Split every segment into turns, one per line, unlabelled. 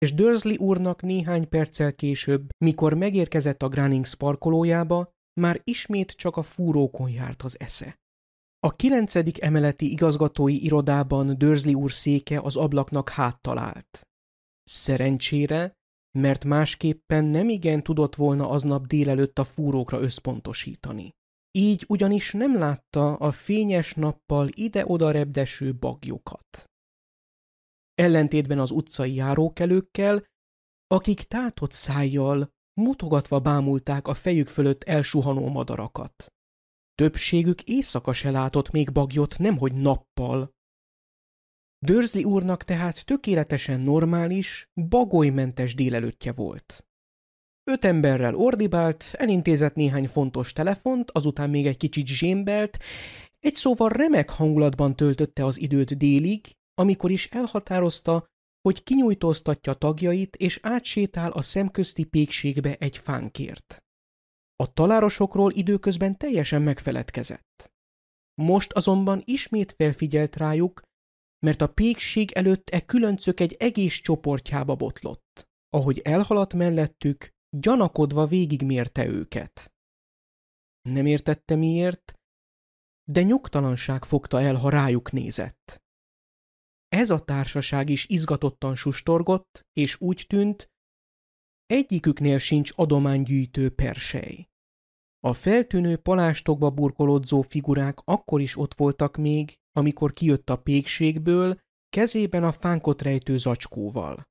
és Dursley úrnak néhány perccel később, mikor megérkezett a Grunnings parkolójába, már ismét csak a fúrókon járt az esze. A 9. emeleti igazgatói irodában Dursley úr széke az ablaknak háttal állt. Szerencsére, mert másképpen nemigen tudott volna aznap délelőtt a fúrókra összpontosítani. Így ugyanis nem látta a fényes nappal ide-oda repdeső baglyokat. Ellentétben az utcai járókelőkkel, akik tátott szájjal, mutogatva bámulták a fejük fölött elsuhanó madarakat. Többségük éjszaka se látott még bagyot, nemhogy nappal. Dursley úrnak tehát tökéletesen normális, bagolymentes délelőttje volt. 5 emberrel ordibált, elintézett néhány fontos telefont, azután még egy kicsit zsémbelt, egy szóval remek hangulatban töltötte az időt délig, amikor is elhatározta, hogy kinyújtóztatja tagjait és átsétál a szemközti pékségbe egy fánkért. A talárosokról időközben teljesen megfeledkezett. Most azonban ismét felfigyelt rájuk, mert a pékség előtt különcök egy egész csoportjába botlott. Ahogy elhaladt mellettük, gyanakodva végigmérte őket. Nem értette miért, de nyugtalanság fogta el, ha rájuk nézett. Ez a társaság is izgatottan sustorgott, és úgy tűnt, egyiküknél sincs adománygyűjtő persely. A feltűnő palástokba burkolódzó figurák akkor is ott voltak még, amikor kijött a pékségből, kezében a fánkot rejtő zacskóval.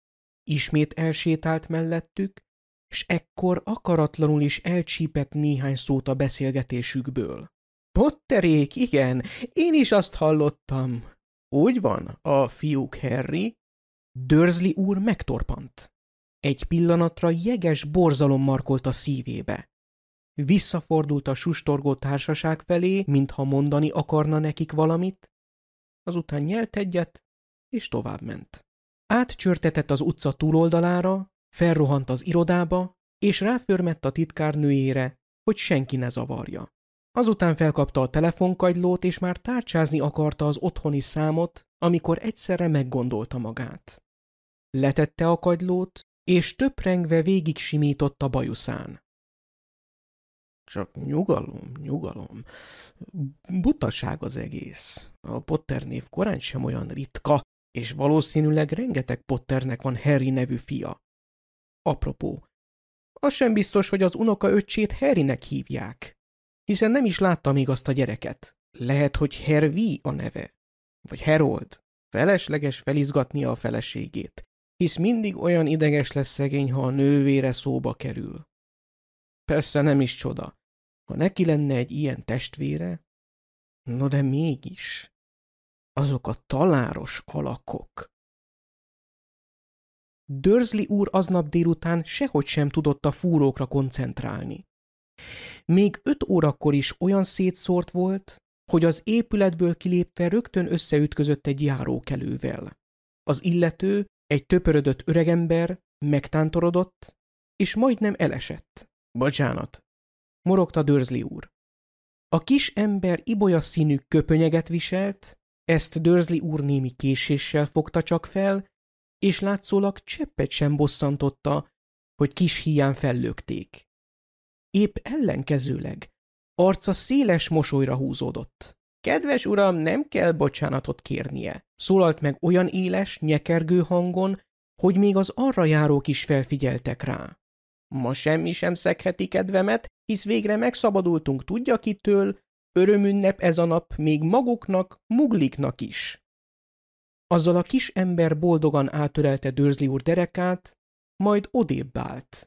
Ismét elsétált mellettük, s ekkor akaratlanul is elcsípett néhány szót a beszélgetésükből. Potterék, igen, én is azt hallottam. Úgy van, a fiúk, Harry? Dursley úr megtorpant. Egy pillanatra jeges borzalom markolt a szívébe. Visszafordult a sustorgó társaság felé, mintha mondani akarna nekik valamit, azután nyelt egyet, és továbbment. Átcsörtetett az utca túloldalára, felrohant az irodába, és ráförmett a titkárnőjére, hogy senki ne zavarja. Azután felkapta a telefonkagylót, és már tárcsázni akarta az otthoni számot, amikor egyszerre meggondolta magát. Letette a kagylót, és töprengve végig simított a bajuszán. Csak nyugalom, nyugalom. Butaság az egész. A Potter név korán sem olyan ritka, és valószínűleg rengeteg Potternek van Harry nevű fia. Apropó, az sem biztos, hogy az unokaöccsét Harrynek hívják, hiszen nem is látta még azt a gyereket. Lehet, hogy Harry a neve, vagy Harold. Felesleges felizgatnia a feleségét, hisz mindig olyan ideges lesz szegény, ha a nővére szóba kerül. Persze nem is csoda, ha neki lenne egy ilyen testvére, no de mégis, azok a taláros alakok. Dursley úr aznap délután sehogy sem tudott a fúrókra koncentrálni. Még 5 órakor is olyan szétszórt volt, hogy az épületből kilépve rögtön összeütközött egy járókelővel. Az illető, egy töpörödött öregember, megtántorodott, és majdnem elesett. Bocsánat, morogta Dursley úr. A kis ember ibolya színű köpönyeget viselt, ezt Dursley úr némi késéssel fogta csak fel, és látszólag cseppet sem bosszantotta, hogy kis híján fellökték. Épp ellenkezőleg, arca széles mosolyra húzódott. Kedves uram, nem kell bocsánatot kérnie, szólalt meg olyan éles, nyekergő hangon, hogy még az arra járók is felfigyeltek rá. Ma semmi sem szegheti kedvemet, hisz végre megszabadultunk tudja kitől, örömünnep ez a nap még maguknak, mugliknak is. Azzal a kis ember boldogan átörelte Dursley úr derekát, majd odébb állt.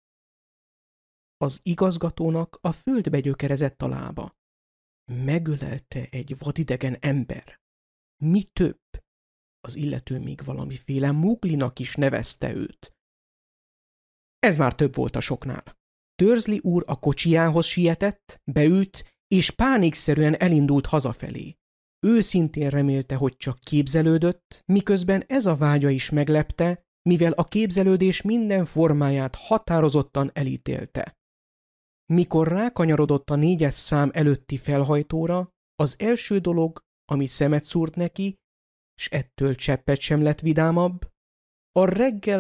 Az igazgatónak a földbe gyökerezett a lába. Megölelte egy vadidegen ember. Mi több? Az illető még valamiféle muglinak is nevezte őt. Ez már több volt a soknál. Dursley úr a kocsijához sietett, beült, és pánikszerűen elindult hazafelé. Őszintén remélte, hogy csak képzelődött, miközben ez a vágya is meglepte, mivel a képzelődés minden formáját határozottan elítélte. Mikor rákanyarodott a 4-es szám előtti felhajtóra, az első dolog, ami szemet szúrt neki, s ettől cseppet sem lett vidámabb, A reggel